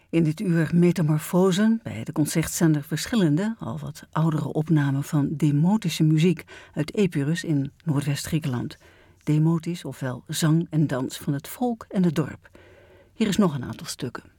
In dit uur Metamorfosen, bij de concertzender verschillende, al wat oudere opnamen van demotische muziek uit Epirus in Noordwest-Griekenland. Demotisch, ofwel zang en dans van het volk en het dorp. Hier is nog een aantal stukken.